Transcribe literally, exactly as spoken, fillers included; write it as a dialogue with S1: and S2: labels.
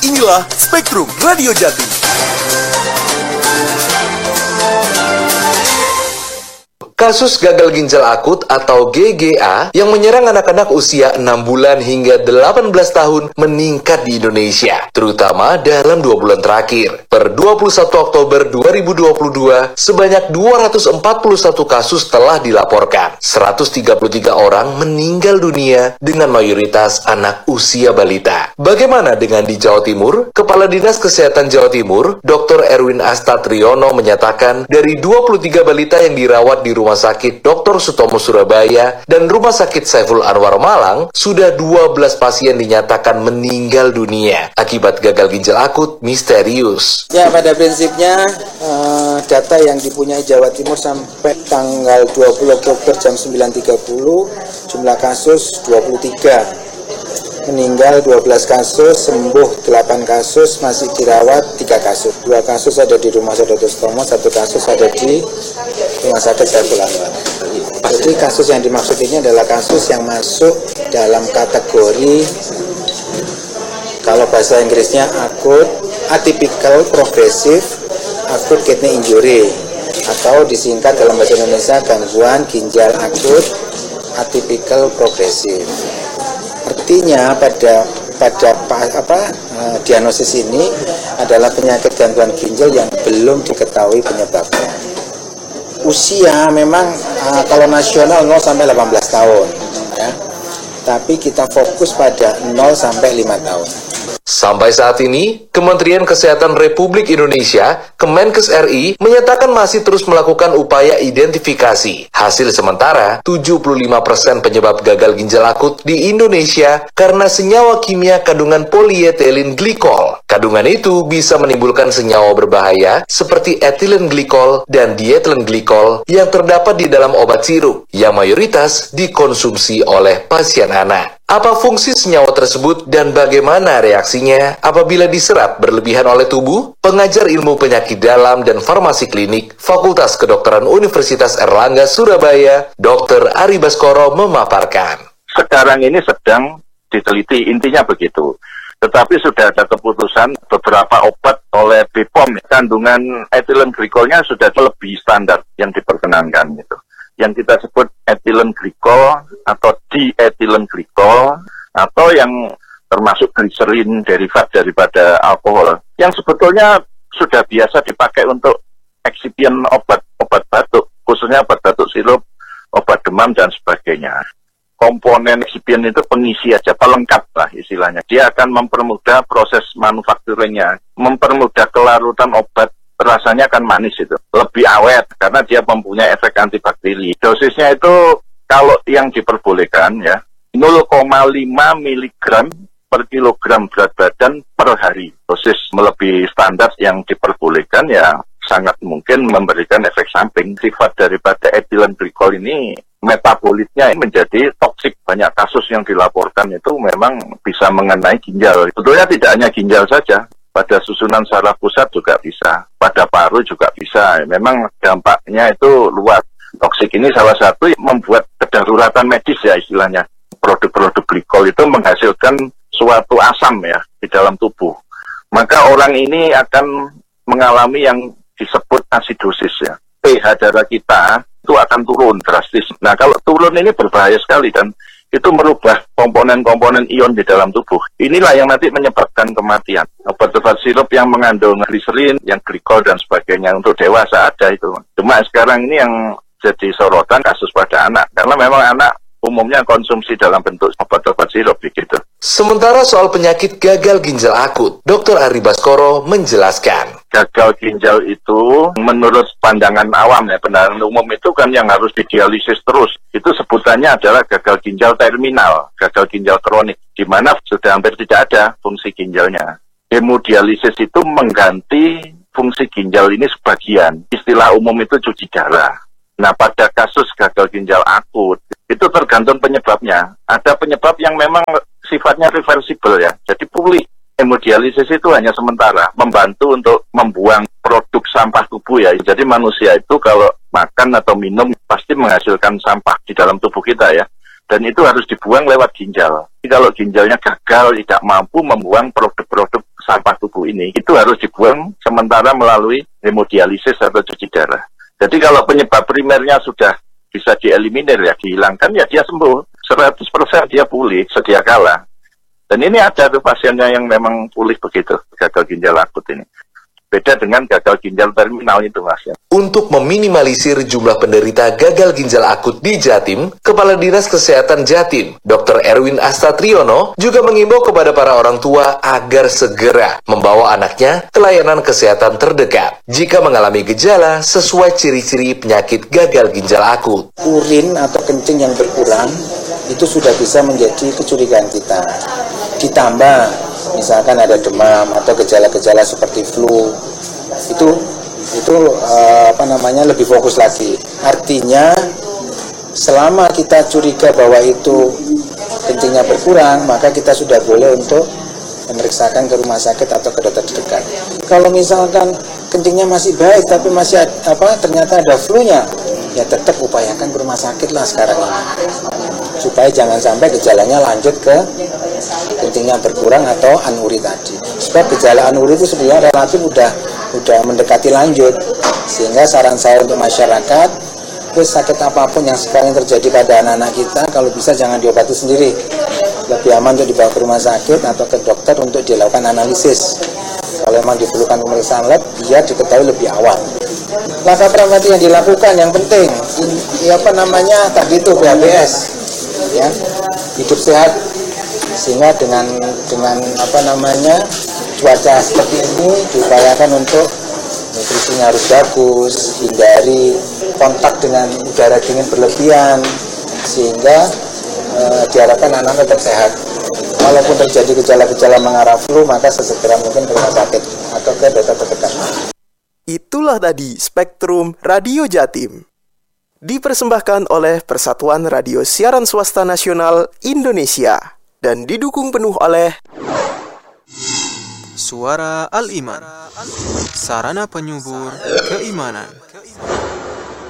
S1: Inilah Spektrum Radio Jatim.
S2: Kasus gagal ginjal akut atau G G A yang menyerang anak-anak usia enam bulan hingga delapan belas tahun meningkat di Indonesia, terutama dalam dua bulan terakhir. Per dua puluh satu Oktober dua ribu dua puluh dua, sebanyak dua ratus empat puluh satu kasus telah dilaporkan. seratus tiga puluh tiga orang meninggal dunia dengan mayoritas anak usia balita. Bagaimana dengan di Jawa Timur? Kepala Dinas Kesehatan Jawa Timur, Doktor Erwin Astatriono menyatakan dari dua puluh tiga balita yang dirawat di Rumah Sakit Doktor Sutomo Surabaya dan Rumah Sakit Saiful Anwar Malang, sudah dua belas pasien dinyatakan meninggal dunia akibat gagal ginjal akut misterius.
S3: Ya, pada prinsipnya uh, data yang dipunyai Jawa Timur sampai tanggal dua puluh Oktober jam sembilan tiga puluh, jumlah kasus dua puluh tiga. Meninggal dua belas kasus, sembuh delapan kasus, masih dirawat tiga kasus. Dua kasus ada di Rumah Sakit Doktor Sutomo, satu kasus ada di Rumah Sakit Saiful Anwar. Jadi kasus yang dimaksud ini adalah kasus yang masuk dalam kategori, kalau bahasa Inggrisnya akut, atypical progressive acute kidney injury, atau disingkat dalam bahasa Indonesia gangguan ginjal akut atypical progressive. Artinya pada pada apa uh, diagnosis ini adalah penyakit gangguan ginjal yang belum diketahui penyebabnya. Usia memang uh, kalau nasional nol sampai delapan belas tahun, ya. Tapi kita fokus pada nol sampai lima tahun.
S2: Sampai saat ini, Kementerian Kesehatan Republik Indonesia, Kemenkes R I, menyatakan masih terus melakukan upaya identifikasi. Hasil sementara, tujuh puluh lima persen penyebab gagal ginjal akut di Indonesia karena senyawa kimia kandungan polietilen glikol. Kandungan itu bisa menimbulkan senyawa berbahaya seperti etilen glikol dan dietilen glikol yang terdapat di dalam obat sirup, yang mayoritas dikonsumsi oleh pasien anak. Apa fungsi senyawa tersebut dan bagaimana reaksinya apabila diserap berlebihan oleh tubuh? Pengajar ilmu penyakit dalam dan farmasi klinik Fakultas Kedokteran Universitas Erlangga Surabaya, Doktor Ari Baskoro memaparkan.
S4: Sekarang ini sedang diteliti, intinya begitu. Tetapi sudah ada keputusan beberapa obat oleh B P O M, kandungan etilen glikolnya sudah lebih standar yang diperkenankan gitu. Yang kita sebut etilen glikol atau dietilen glikol, atau yang termasuk gliserin derivat daripada alkohol, yang sebetulnya sudah biasa dipakai untuk eksipien obat-obat batuk, khususnya obat batuk sirup, obat demam dan sebagainya. Komponen eksipien itu pengisi aja, pelengkap lah istilahnya. Dia akan mempermudah proses manufakturnya, mempermudah kelarutan obat. Rasanya akan manis itu, lebih awet karena dia mempunyai efek antibakteri. Dosisnya itu kalau yang diperbolehkan ya nol koma lima miligram per kilogram berat badan per hari. Dosis melebihi standar yang diperbolehkan ya sangat mungkin memberikan efek samping. Sifat daripada etilen glikol ini metabolitnya menjadi toksik. Banyak kasus yang dilaporkan itu memang bisa mengenai ginjal. Tentunya tidak hanya ginjal saja. Pada susunan saraf pusat juga bisa, pada paru juga bisa. Memang dampaknya itu luas. Toksik ini salah satu yang membuat kedaruratan medis ya istilahnya. Produk-produk glikol itu menghasilkan suatu asam ya di dalam tubuh. Maka orang ini akan mengalami yang disebut asidosis ya. pH darah kita itu akan turun drastis. Nah kalau turun ini berbahaya sekali dan itu merubah komponen-komponen ion di dalam tubuh. Inilah yang nanti menyebabkan kematian. Obat-obat sirup yang mengandung gliserin, yang glikol dan sebagainya untuk dewasa ada itu. Cuma sekarang ini yang jadi sorotan kasus pada anak. Karena memang anak umumnya konsumsi dalam bentuk obat-obat sirup begitu.
S2: Sementara soal penyakit gagal ginjal akut, Doktor Ari Baskoro menjelaskan.
S4: Gagal ginjal itu menurut pandangan awam ya, pandangan umum itu kan yang harus didialisis terus. Itu sebutannya adalah gagal ginjal terminal, gagal ginjal kronik, di mana sudah hampir tidak ada fungsi ginjalnya. Hemodialisis itu mengganti fungsi ginjal ini sebagian. Istilah umum itu cuci darah. Nah pada kasus gagal ginjal akut, itu tergantung penyebabnya. Ada penyebab yang memang sifatnya reversible ya, jadi pulih. Hemodialisis itu hanya sementara, membantu untuk membuang produk sampah tubuh ya. Jadi manusia itu kalau makan atau minum pasti menghasilkan sampah di dalam tubuh kita ya. Dan itu harus dibuang lewat ginjal. Jadi kalau ginjalnya gagal, tidak mampu membuang produk-produk sampah tubuh ini itu harus dibuang sementara melalui hemodialisis atau cuci darah. Jadi kalau penyebab primernya sudah bisa dieliminir, ya dihilangkan, ya dia sembuh seratus persen, dia pulih sedia kala. Dan ini ada tuh pasiennya yang memang pulih begitu, gagal ginjal akut ini. Beda dengan gagal ginjal terminal itu, Mas. Ya.
S2: Untuk meminimalisir jumlah penderita gagal ginjal akut di Jatim, Kepala Dinas Kesehatan Jatim, dokter Erwin Astatriono, juga mengimbau kepada para orang tua agar segera membawa anaknya ke layanan kesehatan terdekat jika mengalami gejala sesuai ciri-ciri penyakit gagal ginjal akut.
S3: Urin atau kencing yang berkurang itu sudah bisa menjadi kecurigaan kita. Ditambah misalkan ada demam atau gejala-gejala seperti flu, itu itu uh, apa namanya lebih fokus lagi. Artinya selama kita curiga bahwa itu kencingnya berkurang, maka kita sudah boleh untuk memeriksakan ke rumah sakit atau ke dokter terdekat. Kalau misalkan kencingnya masih baik tapi masih ada, apa ternyata ada flu-nya, ya tetap upayakan ke rumah sakit lah sekarang ini, supaya jangan sampai gejalanya lanjut ke kencingnya berkurang atau anuri tadi. Sebab gejala anuri itu sebenarnya relatif udah udah mendekati lanjut, sehingga saran saya untuk masyarakat, terus sakit apapun yang sekarang terjadi pada anak-anak kita, kalau bisa jangan diobati sendiri, lebih aman untuk dibawa ke rumah sakit atau ke dokter untuk dilakukan analisis. Kalau memang diperlukan pemeriksaan lab, biar diketahui lebih awal. Langkah preventif yang dilakukan yang penting, ini apa namanya tadi itu P H B S, ya, hidup sehat, sehingga dengan dengan apa namanya cuaca seperti ini diupayakan untuk nutrisinya harus bagus, hindari kontak dengan udara dingin berlebihan, sehingga e, diharapkan anak tetap sehat. Walaupun terjadi gejala-gejala mengarah flu, maka sesegera mungkin ke rumah sakit atau ke dokter terdekat.
S1: Itulah tadi Spektrum Radio Jatim. Dipersembahkan oleh Persatuan Radio Siaran Swasta Nasional Indonesia dan didukung penuh oleh
S5: Suara Al-Iman, sarana penyubur keimanan.